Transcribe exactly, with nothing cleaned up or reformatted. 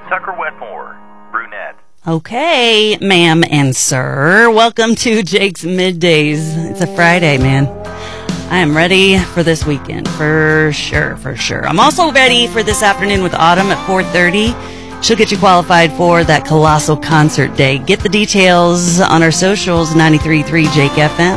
Tucker Wetmore, brunette. Okay, ma'am and sir. Welcome to Jake's Middays. It's a Friday, man. I am ready for this weekend, for sure, for sure. I'm also ready for this afternoon with Autumn at four thirty. She'll get you qualified for that colossal concert day. Get the details on our socials, ninety-three point three Jake F M.